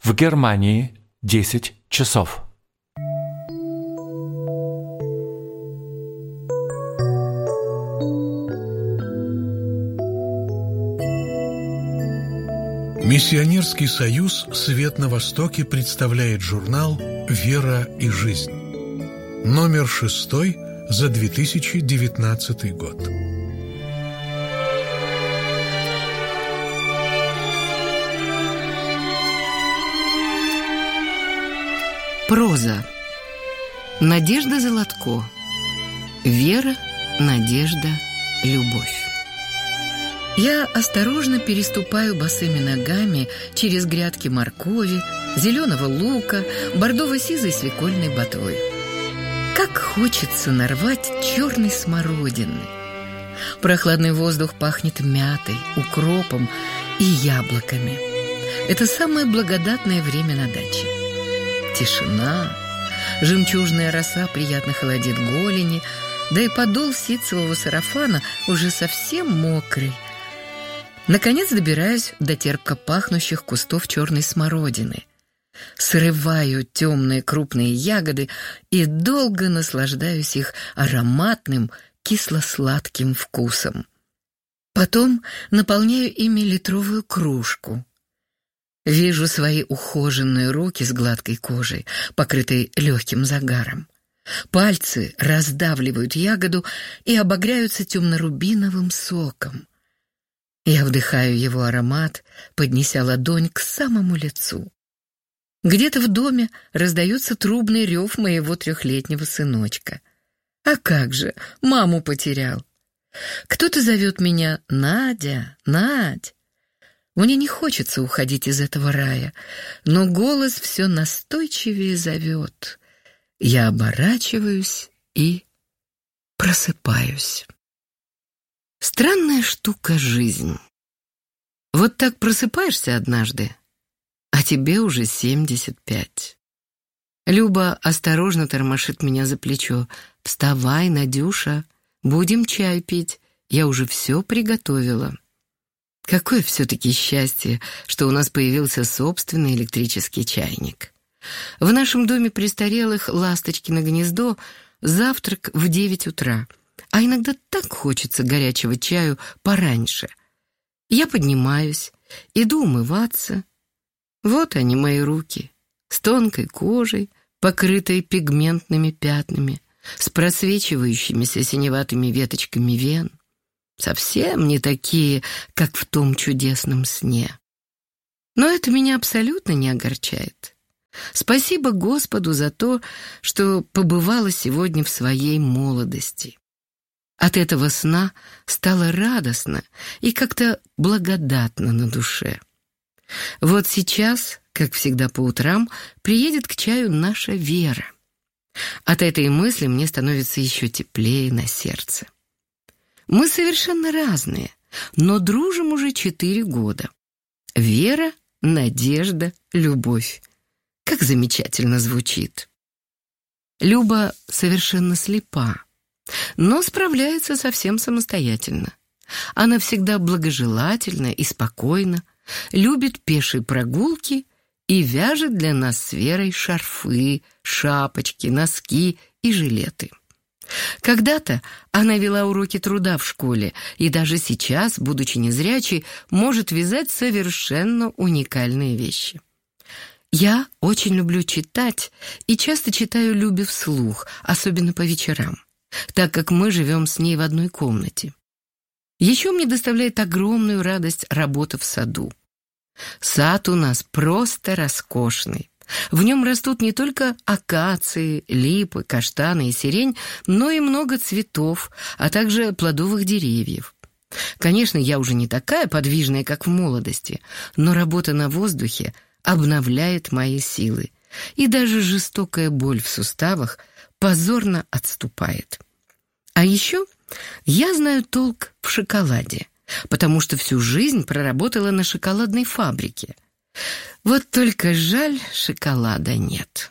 В Германии 10 часов. Миссионерский союз «Свет на Востоке» представляет журнал «Вера и жизнь». Номер 6 за 2019 год. Проза. Надежда Золотко. Вера, надежда, любовь. Я осторожно переступаю босыми ногами через грядки моркови, зеленого лука, бордово-сизой свекольной ботвы. Как хочется нарвать черной смородины. Прохладный воздух пахнет мятой, укропом и яблоками. Это самое благодатное время на даче. Тишина, жемчужная роса приятно холодит голени, да и подол ситцевого сарафана уже совсем мокрый. Наконец добираюсь до терпко пахнущих кустов черной смородины. Срываю темные крупные ягоды и долго наслаждаюсь их ароматным кисло-сладким вкусом. Потом наполняю ими литровую кружку. Вижу свои ухоженные руки с гладкой кожей, покрытой легким загаром. Пальцы раздавливают ягоду и обогряются темно-рубиновым соком. Я вдыхаю его аромат, поднеся ладонь к самому лицу. Где-то в доме раздается трубный рев моего 3-летнего сыночка. А как же, маму потерял. Кто-то зовет меня «Надя, Надь». Мне не хочется уходить из этого рая, но голос все настойчивее зовет. Я оборачиваюсь и просыпаюсь. Странная штука жизнь. Вот так просыпаешься однажды, а тебе уже 75. Люба осторожно тормошит меня за плечо. «Вставай, Надюша, будем чай пить, я уже все приготовила». Какое все-таки счастье, что у нас появился собственный электрический чайник. В нашем доме престарелых «Ласточкино гнездо» завтрак в 9 утра. А иногда так хочется горячего чаю пораньше. Я поднимаюсь, иду умываться. Вот они, мои руки, с тонкой кожей, покрытой пигментными пятнами, с просвечивающимися синеватыми веточками вен. Совсем не такие, как в том чудесном сне. Но это меня абсолютно не огорчает. Спасибо Господу за то, что побывала сегодня в своей молодости. От этого сна стало радостно и как-то благодатно на душе. Вот сейчас, как всегда по утрам, приедет к чаю наша Вера. От этой мысли мне становится еще теплее на сердце. Мы совершенно разные, но дружим уже 4 года. Вера, надежда, любовь. Как замечательно звучит. Люба совершенно слепа, но справляется совсем самостоятельно. Она всегда благожелательна и спокойна, любит пешие прогулки и вяжет для нас с Верой шарфы, шапочки, носки и жилеты. Когда-то она вела уроки труда в школе, и даже сейчас, будучи незрячей, может вязать совершенно уникальные вещи. Я очень люблю читать и часто читаю Любе вслух, особенно по вечерам, так как мы живем с ней в одной комнате. Еще мне доставляет огромную радость работа в саду. Сад у нас просто роскошный. В нем растут не только акации, липы, каштаны и сирень, но и много цветов, а также плодовых деревьев. Конечно, я уже не такая подвижная, как в молодости, но работа на воздухе обновляет мои силы, и даже жестокая боль в суставах позорно отступает. А еще я знаю толк в шоколаде, потому что всю жизнь проработала на шоколадной фабрике. Вот только жаль, шоколада нет.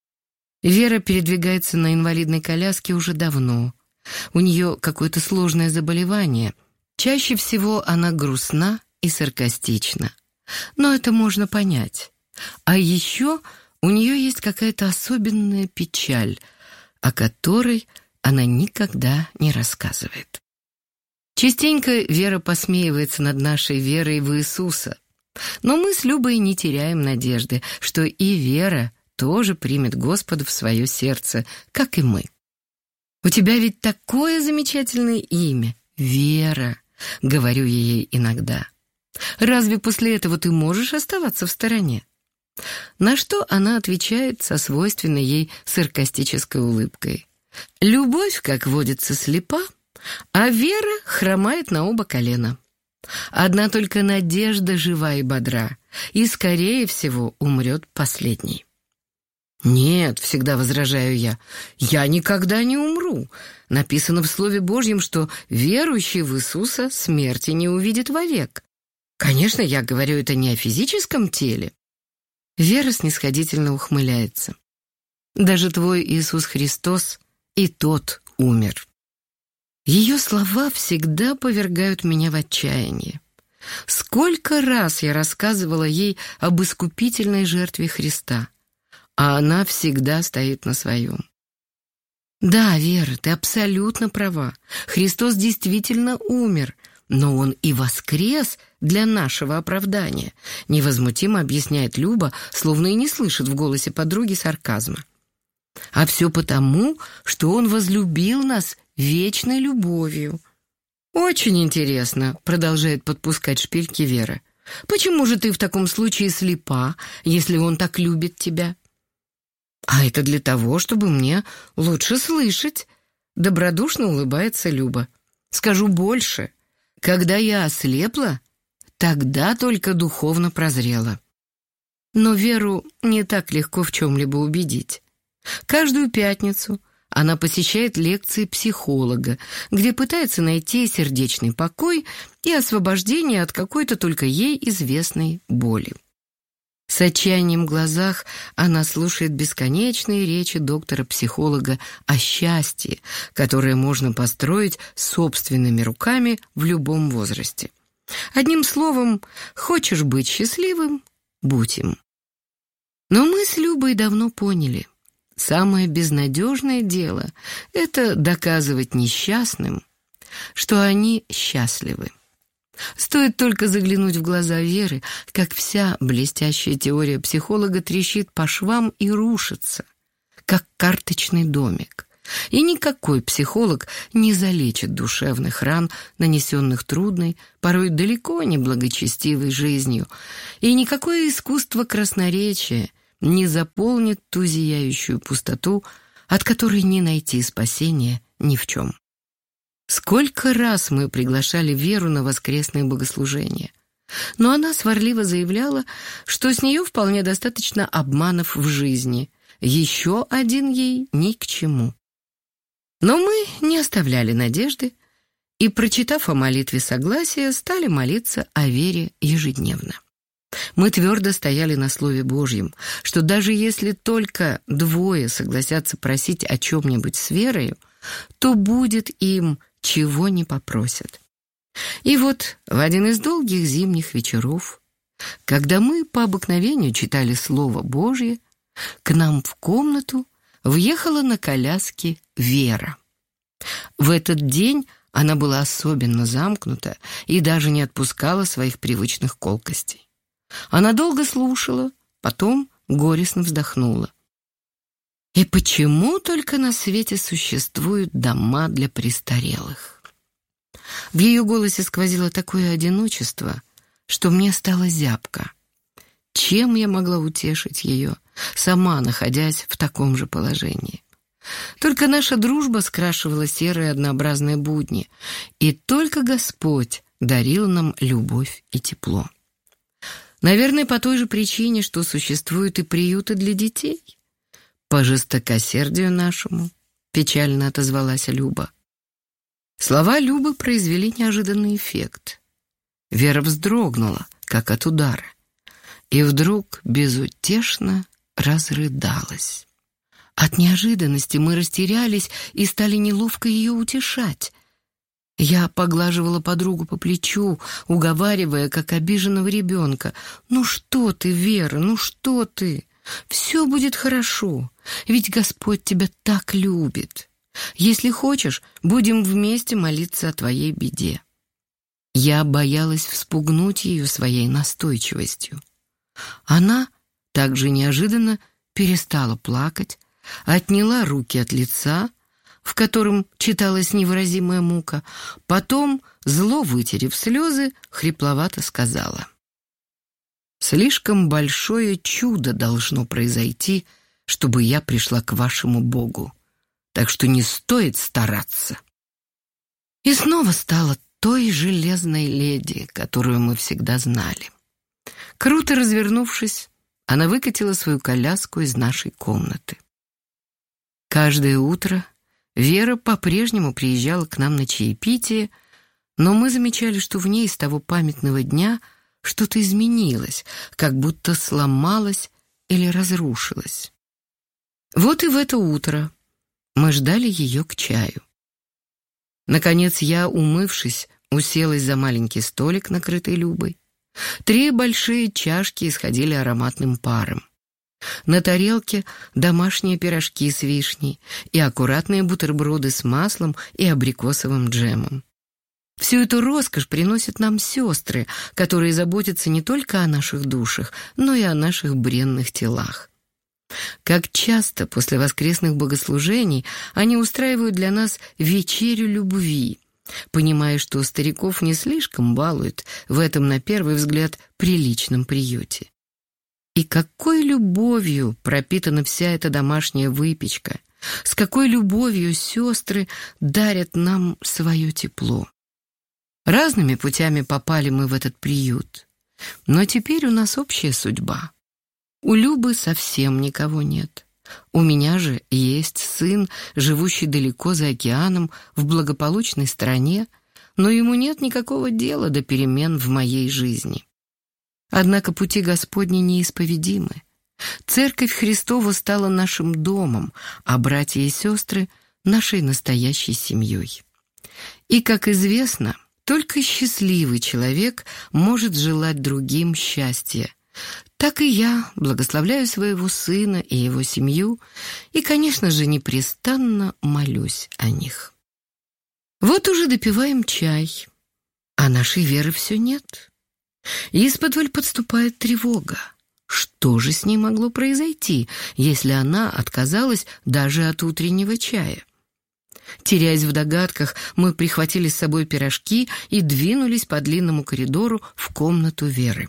Вера передвигается на инвалидной коляске уже давно. У нее какое-то сложное заболевание. Чаще всего она грустна и саркастична. Но это можно понять. А еще у нее есть какая-то особенная печаль, о которой она никогда не рассказывает. Частенько Вера посмеивается над нашей верой в Иисуса, но мы с Любой не теряем надежды, что и Вера тоже примет Господа в свое сердце, как и мы. «У тебя ведь такое замечательное имя — Вера», — говорю я ей иногда. «Разве после этого ты можешь оставаться в стороне?» На что она отвечает со свойственной ей саркастической улыбкой: «Любовь, как водится, слепа, а вера хромает на оба колена. Одна только надежда жива и бодра, и, скорее всего, умрет последней». «Нет», — всегда возражаю я никогда не умру. Написано в Слове Божьем, что верующий в Иисуса смерти не увидит вовек. Конечно, я говорю это не о физическом теле». Вера снисходительно ухмыляется. «Даже твой Иисус Христос и тот умер». Ее слова всегда повергают меня в отчаяние. Сколько раз я рассказывала ей об искупительной жертве Христа, а она всегда стоит на своем. «Да, Вера, ты абсолютно права. Христос действительно умер, но Он и воскрес для нашего оправдания», невозмутимо объясняет Люба, словно и не слышит в голосе подруги сарказма. «А все потому, что Он возлюбил нас вечной любовью». «Очень интересно», — продолжает подпускать шпильки Вера. «Почему же ты в таком случае слепа, если Он так любит тебя?» «А это для того, чтобы мне лучше слышать», — добродушно улыбается Люба. «Скажу больше. Когда я ослепла, тогда только духовно прозрела». Но Веру не так легко в чем-либо убедить. Каждую пятницу она посещает лекции психолога, где пытается найти сердечный покой и освобождение от какой-то только ей известной боли. С отчаянием в глазах она слушает бесконечные речи доктора-психолога о счастье, которое можно построить собственными руками в любом возрасте. Одним словом, хочешь быть счастливым — будь им. Но мы с Любой давно поняли, самое безнадежное дело — это доказывать несчастным, что они счастливы. Стоит только заглянуть в глаза Веры, как вся блестящая теория психолога трещит по швам и рушится, как карточный домик. И никакой психолог не залечит душевных ран, нанесенных трудной, порой далеко не благочестивой жизнью, и никакое искусство красноречия не заполнит ту зияющую пустоту, от которой не найти спасения ни в чем. Сколько раз мы приглашали Веру на воскресные богослужения, но она сварливо заявляла, что с нее вполне достаточно обманов в жизни, еще один ей ни к чему. Но мы не оставляли надежды и, прочитав о молитве согласия, стали молиться о Вере ежедневно. Мы твердо стояли на Слове Божьем, что даже если только двое согласятся просить о чем-нибудь с Верою, то будет им, чего не попросят. И вот в один из долгих зимних вечеров, когда мы по обыкновению читали Слово Божье, к нам в комнату въехала на коляске Вера. В этот день она была особенно замкнута и даже не отпускала своих привычных колкостей. Она долго слушала, потом горестно вздохнула. И почему только на свете существуют дома для престарелых? В ее голосе сквозило такое одиночество, что мне стало зябко. Чем я могла утешить ее, сама находясь в таком же положении? Только наша дружба скрашивала серые однообразные будни, и только Господь дарил нам любовь и тепло. Наверное, по той же причине, что существуют и приюты для детей. «По жестокосердию нашему», — печально отозвалась Люба. Слова Любы произвели неожиданный эффект. Вера вздрогнула, как от удара, и вдруг безутешно разрыдалась. От неожиданности мы растерялись и стали неловко ее утешать. Я поглаживала подругу по плечу, уговаривая, как обиженного ребенка. «Ну что ты, Вера, ну что ты? Все будет хорошо, ведь Господь тебя так любит. Если хочешь, будем вместе молиться о твоей беде». Я боялась вспугнуть ее своей настойчивостью. Она также неожиданно перестала плакать, отняла руки от лица, в котором читалась невыразимая мука, потом, зло вытерев слезы, хрипловато сказала: «Слишком большое чудо должно произойти, чтобы я пришла к вашему Богу, так что не стоит стараться». И снова стала той железной леди, которую мы всегда знали. Круто развернувшись, она выкатила свою коляску из нашей комнаты. Каждое утро Вера по-прежнему приезжала к нам на чаепитие, но мы замечали, что в ней с того памятного дня что-то изменилось, как будто сломалось или разрушилось. Вот и в это утро мы ждали ее к чаю. Наконец я, умывшись, уселась за маленький столик, накрытый Любой. 3 большие чашки исходили ароматным паром. На тарелке домашние пирожки с вишней и аккуратные бутерброды с маслом и абрикосовым джемом. Всю эту роскошь приносят нам сестры, которые заботятся не только о наших душах, но и о наших бренных телах. Как часто после воскресных богослужений они устраивают для нас вечерю любви, понимая, что стариков не слишком балуют в этом, на первый взгляд, приличном приюте. И какой любовью пропитана вся эта домашняя выпечка, с какой любовью сестры дарят нам свое тепло. Разными путями попали мы в этот приют, но теперь у нас общая судьба. У Любы совсем никого нет. У меня же есть сын, живущий далеко за океаном, в благополучной стране, но ему нет никакого дела до перемен в моей жизни. Однако пути Господни неисповедимы. Церковь Христова стала нашим домом, а братья и сестры — нашей настоящей семьей. И, как известно, только счастливый человек может желать другим счастья. Так и я благословляю своего сына и его семью и, конечно же, непрестанно молюсь о них. Вот уже допиваем чай, а нашей Веры все нет. Исподволь подступает тревога. Что же с ней могло произойти, если она отказалась даже от утреннего чая? Теряясь в догадках, мы прихватили с собой пирожки и двинулись по длинному коридору в комнату Веры.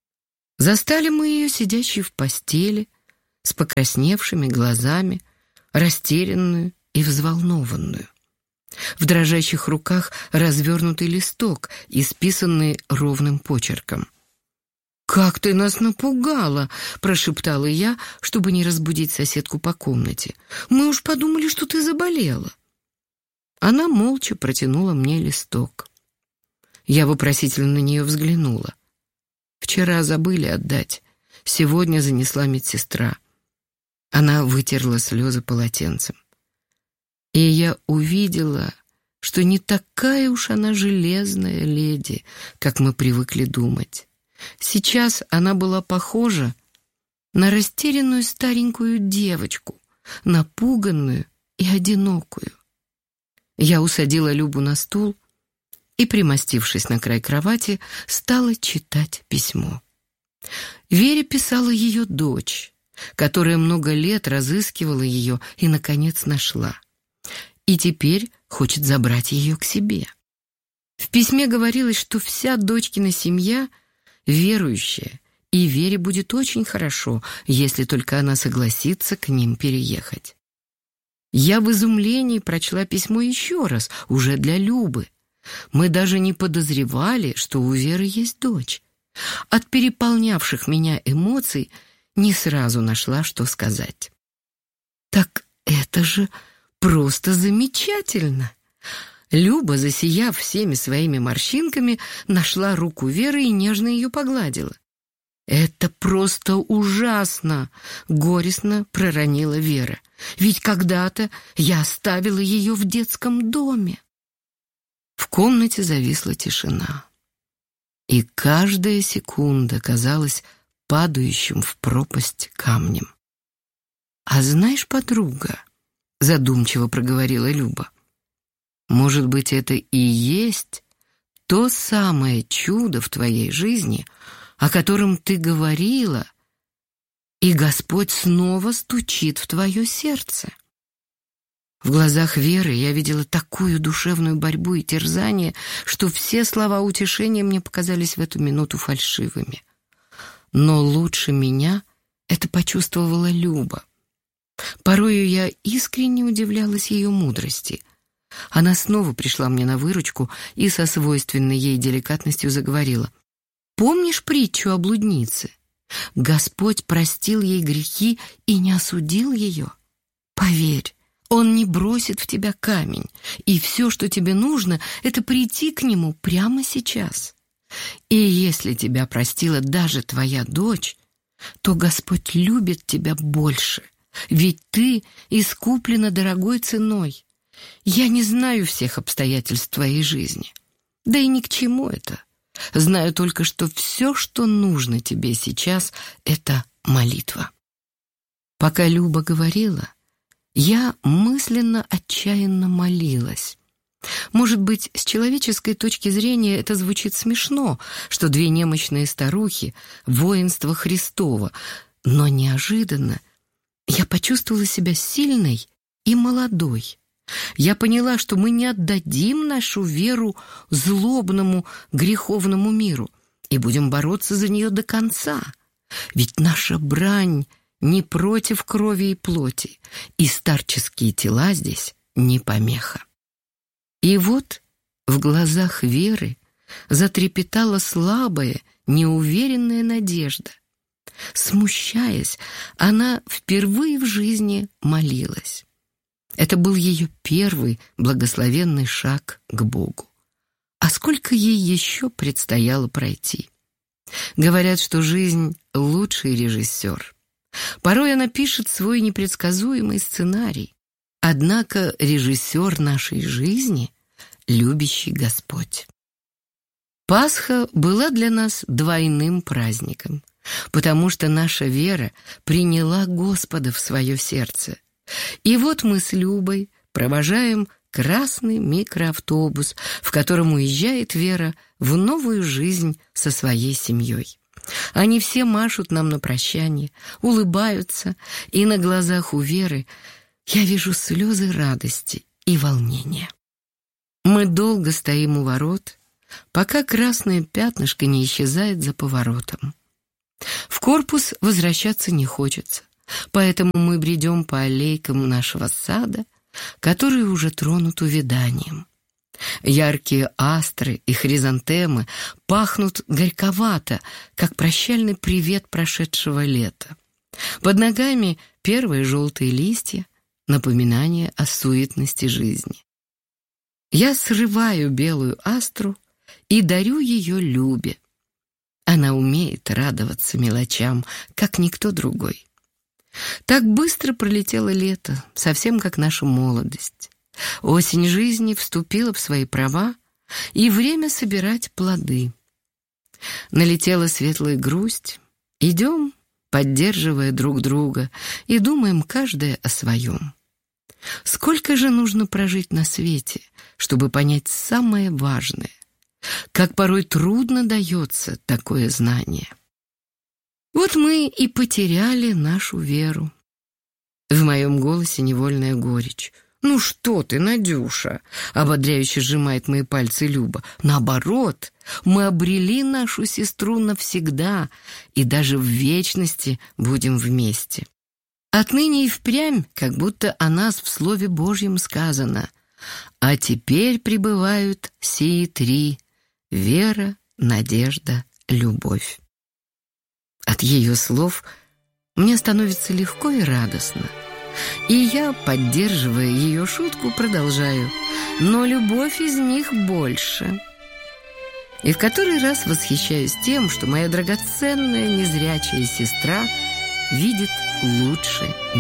Застали мы ее сидящей в постели, с покрасневшими глазами, растерянную и взволнованную. В дрожащих руках развернутый листок, исписанный ровным почерком. «Как ты нас напугала!» — прошептала я, чтобы не разбудить соседку по комнате. «Мы уж подумали, что ты заболела». Она молча протянула мне листок. Я вопросительно на нее взглянула. «Вчера забыли отдать. Сегодня занесла медсестра». Она вытерла слезы полотенцем. И я увидела, что не такая уж она железная леди, как мы привыкли думать. Сейчас она была похожа на растерянную старенькую девочку, напуганную и одинокую. Я усадила Любу на стул и, примостившись на край кровати, стала читать письмо. Вере писала ее дочь, которая много лет разыскивала ее и, наконец, нашла. И теперь хочет забрать ее к себе. В письме говорилось, что вся дочкина семья верующая, и Вере будет очень хорошо, если только она согласится к ним переехать. Я в изумлении прочла письмо еще раз, уже для Любы. Мы даже не подозревали, что у Веры есть дочь. От переполнявших меня эмоций не сразу нашла, что сказать. «Так это же просто замечательно!» Люба, засияв всеми своими морщинками, нашла руку Веры и нежно ее погладила. «Это просто ужасно!» — горестно проронила Вера. «Ведь когда-то я оставила ее в детском доме». В комнате зависла тишина, и каждая секунда казалась падающим в пропасть камнем. «А знаешь, подруга, — задумчиво проговорила Люба, — может быть, это и есть то самое чудо в твоей жизни, о котором ты говорила, и Господь снова стучит в твое сердце». В глазах Веры я видела такую душевную борьбу и терзание, что все слова утешения мне показались в эту минуту фальшивыми. Но лучше меня это почувствовала Люба. Порою я искренне удивлялась ее мудрости. Она снова пришла мне на выручку и со свойственной ей деликатностью заговорила. «Помнишь притчу о блуднице? Господь простил ей грехи и не осудил ее. Поверь, Он не бросит в тебя камень, и все, что тебе нужно, это прийти к Нему прямо сейчас. И если тебя простила даже твоя дочь, то Господь любит тебя больше, ведь ты искуплена дорогой ценой. Я не знаю всех обстоятельств твоей жизни, да и ни к чему это. Знаю только, что все, что нужно тебе сейчас, это молитва». Пока Люба говорила, я мысленно отчаянно молилась. Может быть, с человеческой точки зрения это звучит смешно, что две немощные старухи — воинство Христово, но неожиданно я почувствовала себя сильной и молодой. Я поняла, что мы не отдадим нашу веру злобному, греховному миру и будем бороться за нее до конца. Ведь наша брань не против крови и плоти, и старческие тела здесь не помеха. И вот в глазах Веры затрепетала слабая, неуверенная надежда. Смущаясь, она впервые в жизни молилась. Это был ее первый благословенный шаг к Богу. А сколько ей еще предстояло пройти? Говорят, что жизнь — лучший режиссер. Порой она пишет свой непредсказуемый сценарий. Однако режиссер нашей жизни — любящий Господь. Пасха была для нас двойным праздником, потому что наша вера приняла Господа в свое сердце. И вот мы с Любой провожаем красный микроавтобус, в котором уезжает Вера в новую жизнь со своей семьей. Они все машут нам на прощание, улыбаются, и на глазах у Веры я вижу слезы радости и волнения. Мы долго стоим у ворот, пока красное пятнышко не исчезает за поворотом. В корпус возвращаться не хочется, поэтому мы бредем по аллейкам нашего сада, который уже тронут увяданием. Яркие астры и хризантемы пахнут горьковато, как прощальный привет прошедшего лета. Под ногами первые желтые листья, напоминание о суетности жизни. Я срываю белую астру и дарю ее Любе. Она умеет радоваться мелочам, как никто другой. Так быстро пролетело лето, совсем как наша молодость. Осень жизни вступила в свои права, и время собирать плоды. Налетела светлая грусть. Идем, поддерживая друг друга, и думаем каждая о своем. Сколько же нужно прожить на свете, чтобы понять самое важное? Как порой трудно дается такое знание. Вот мы и потеряли нашу веру. В моем голосе невольная горечь. «Ну что ты, Надюша?» — ободряюще сжимает мои пальцы Люба. «Наоборот, мы обрели нашу сестру навсегда, и даже в вечности будем вместе. Отныне и впрямь, как будто о нас в Слове Божьем сказано: а теперь пребывают сии три — вера, надежда, любовь». От ее слов мне становится легко и радостно. И я, поддерживая ее шутку, продолжаю: но любовь из них больше. И в который раз восхищаюсь тем, что моя драгоценная незрячая сестра видит лучше